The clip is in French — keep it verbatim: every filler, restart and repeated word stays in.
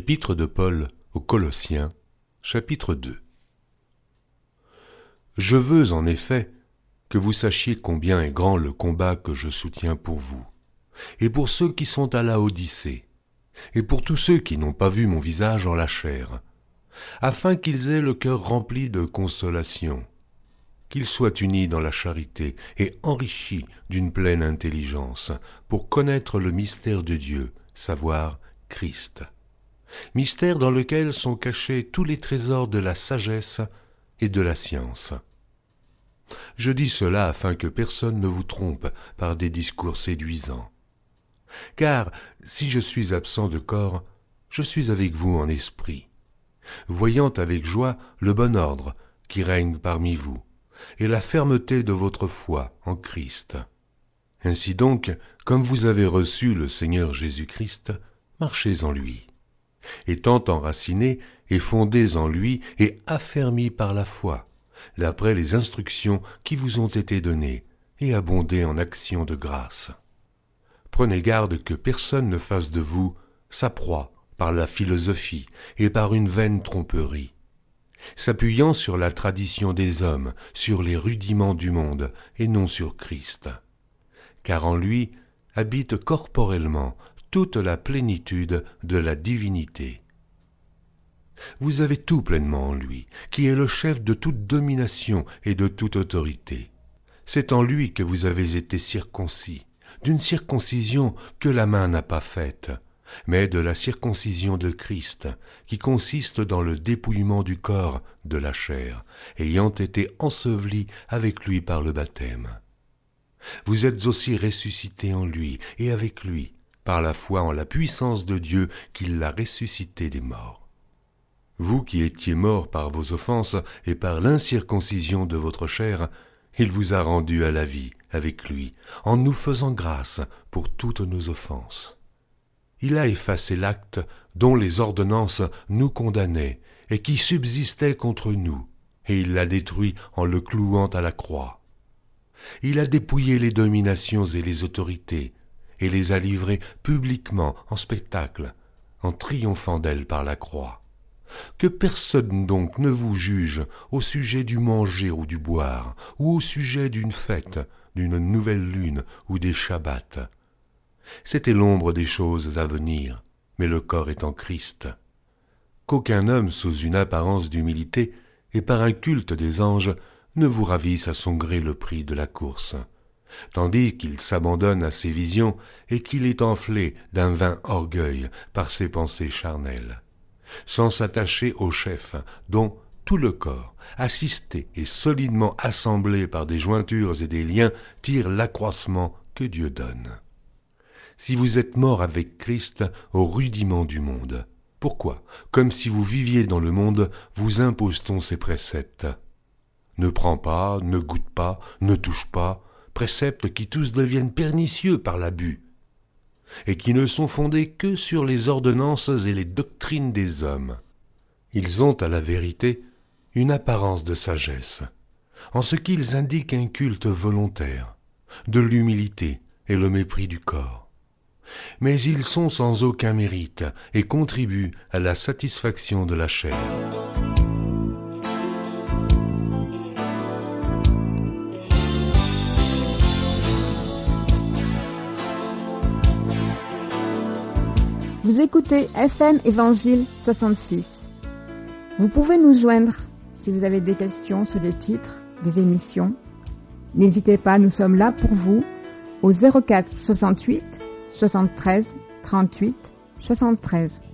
Épître de Paul aux Colossiens, chapitre deux. Je veux en effet que vous sachiez combien est grand le combat que je soutiens pour vous, et pour ceux qui sont à la Odyssée, et pour tous ceux qui n'ont pas vu mon visage en la chair, afin qu'ils aient le cœur rempli de consolation, qu'ils soient unis dans la charité et enrichis d'une pleine intelligence, pour connaître le mystère de Dieu, savoir Christ. Mystère dans lequel sont cachés tous les trésors de la sagesse et de la science. Je dis cela afin que personne ne vous trompe par des discours séduisants. Car si je suis absent de corps, je suis avec vous en esprit, voyant avec joie le bon ordre qui règne parmi vous, et la fermeté de votre foi en Christ. Ainsi donc, comme vous avez reçu le Seigneur Jésus-Christ, marchez en lui, étant enracinés et fondés en lui et affermis par la foi, d'après les instructions qui vous ont été données, et abondez en actions de grâce. Prenez garde que personne ne fasse de vous sa proie par la philosophie et par une vaine tromperie, s'appuyant sur la tradition des hommes, sur les rudiments du monde, et non sur Christ. Car en lui habite corporellement toute la plénitude de la divinité. Vous avez tout pleinement en lui, qui est le chef de toute domination et de toute autorité. C'est en lui que vous avez été circoncis, d'une circoncision que la main n'a pas faite, mais de la circoncision de Christ, qui consiste dans le dépouillement du corps de la chair, ayant été enseveli avec lui par le baptême. Vous êtes aussi ressuscités en lui et avec lui, par la foi en la puissance de Dieu qui l'a ressuscité des morts. Vous qui étiez morts par vos offenses et par l'incirconcision de votre chair, il vous a rendus à la vie avec lui, en nous faisant grâce pour toutes nos offenses. Il a effacé l'acte dont les ordonnances nous condamnaient et qui subsistait contre nous, et il l'a détruit en le clouant à la croix. Il a dépouillé les dominations et les autorités, et les a livrées publiquement en spectacle, en triomphant d'elles par la croix. Que personne donc ne vous juge au sujet du manger ou du boire, ou au sujet d'une fête, d'une nouvelle lune ou des shabbats. C'était l'ombre des choses à venir, mais le corps est en Christ. Qu'aucun homme sous une apparence d'humilité et par un culte des anges ne vous ravisse à son gré le prix de la course, tandis qu'il s'abandonne à ses visions et qu'il est enflé d'un vain orgueil par ses pensées charnelles, sans s'attacher au chef dont tout le corps, assisté et solidement assemblé par des jointures et des liens, tire l'accroissement que Dieu donne. Si vous êtes morts avec Christ au rudiment du monde, pourquoi, comme si vous viviez dans le monde, vous impose-t-on ces préceptes ? Ne prends pas, ne goûte pas, ne touche pas, préceptes qui tous deviennent pernicieux par l'abus, et qui ne sont fondés que sur les ordonnances et les doctrines des hommes. Ils ont, à la vérité, une apparence de sagesse, en ce qu'ils indiquent un culte volontaire, de l'humilité et le mépris du corps. Mais ils sont sans aucun mérite et contribuent à la satisfaction de la chair. Vous écoutez F M Évangile soixante-six. Vous pouvez nous joindre si vous avez des questions sur des titres, des émissions. N'hésitez pas, nous sommes là pour vous au zéro quatre soixante-huit soixante-treize trente-huit soixante-treize.